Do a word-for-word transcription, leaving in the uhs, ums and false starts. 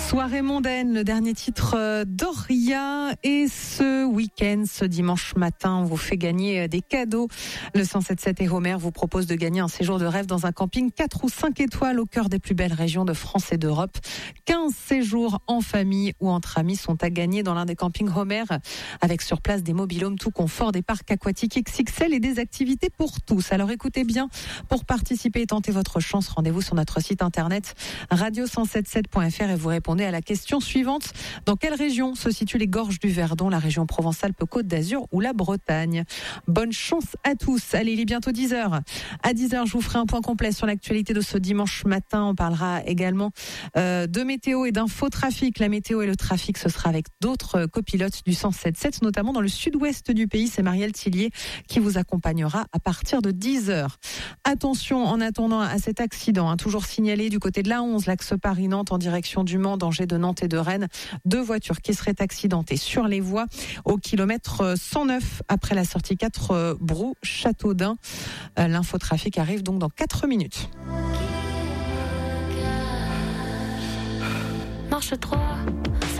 Soirée mondaine, le dernier titre d'Oria. Et ce week-end, ce dimanche matin, on vous fait gagner des cadeaux. Le cent sept sept et Homer vous propose de gagner un séjour de rêve dans un camping quatre ou cinq étoiles au cœur des plus belles régions de France et d'Europe. quinze séjours en famille ou entre amis sont à gagner dans l'un des campings Homer, avec sur place des mobil-homes tout confort, des parcs aquatiques X X L et des activités pour tous. Alors écoutez bien, pour participer et tenter votre chance, rendez-vous sur notre site internet radio cent soixante-dix-sept point f r et vous répondez à la question suivante. Dans quelle région se situent les gorges du Verdon, la région Provence-Alpes-Côte d'Azur ou la Bretagne? Bonne chance à tous. Allez, il est bientôt dix heures. À dix heures, je vous ferai un point complet sur l'actualité de ce dimanche matin. On parlera également euh, de météo et d'infotrafic. La météo et le trafic, ce sera avec d'autres copilotes du cent soixante-dix-sept, notamment dans le sud-ouest du pays. C'est Marielle Tillier qui vous accompagnera à partir de dix heures. Attention en attendant à cet accident, hein, toujours signalé du côté de l'A onze, l'axe Paris-Nantes en direction du Mans, danger de Nantes et de Rennes. Deux voitures qui seraient accidentées sur les voies au kilomètre cent neuf après la sortie quatre Brou Châteaudun. Euh, l'infotrafic arrive donc dans quatre minutes. Marche trois.